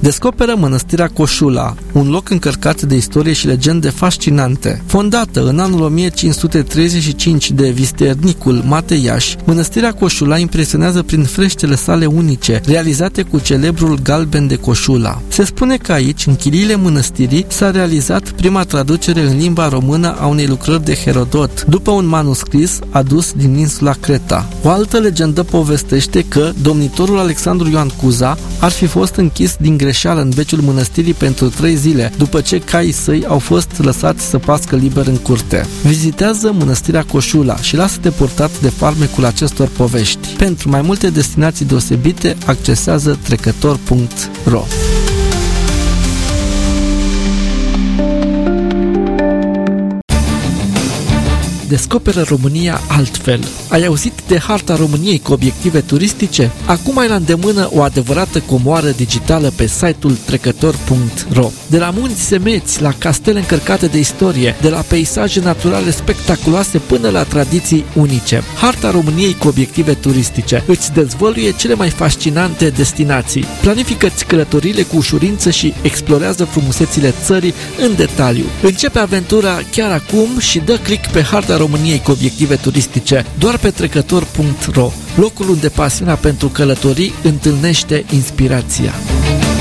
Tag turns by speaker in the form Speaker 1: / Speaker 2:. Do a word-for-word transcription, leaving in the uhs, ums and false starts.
Speaker 1: Descoperă mănăstirea Coșula, un loc încărcat de istorie și legende fascinante. Fondată în anul o mie cinci sute treizeci și cinci de visternicul Mateiaș, mănăstirea Coșula impresionează prin freștele sale unice, realizate cu celebrul galben de Coșula. Se spune că aici, în chiliile mănăstirii, s-a realizat prima traducere în limba română a unei lucrări de Herodot, după un manuscris adus din insula Creta. O altă legendă povestește că domnitorul Alexandru Ioan Cuza ar fi fost închis din greșeală în beciul mănăstirii pentru trei zile, după ce caii săi au fost lăsați să pască liber în curte. Vizitează mănăstirea Coșula și lasă-te purtat de farmecul acestor povești. Pentru mai multe destinații deosebite, accesează trecător punct ro. Descoperă România altfel. Ai auzit de harta României cu obiective turistice? Acum ai la îndemână o adevărată comoară digitală pe site-ul trecător punct ro. De la munți semeți, la castele încărcate de istorie, de la peisaje naturale spectaculoase până la tradiții unice. Harta României cu obiective turistice îți dezvăluie cele mai fascinante destinații. Planifică-ți călătorile cu ușurință și explorează frumusețile țării în detaliu. Începe aventura chiar acum și dă click pe harta României cu obiective turistice doar pe trecător punct ro, locul unde pasiunea pentru călătorii întâlnește inspirația.